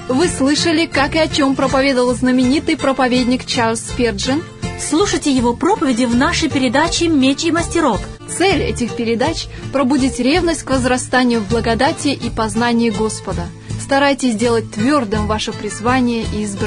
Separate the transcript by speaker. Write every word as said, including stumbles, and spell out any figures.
Speaker 1: Вы слышали, как и о чем проповедовал знаменитый проповедник Чарльз Спирджин?
Speaker 2: Слушайте его проповеди в нашей передаче «Меч и мастерок».
Speaker 1: Цель этих передач – пробудить ревность к возрастанию в благодати и познании Господа. Старайтесь делать твердым ваше призвание и избрание.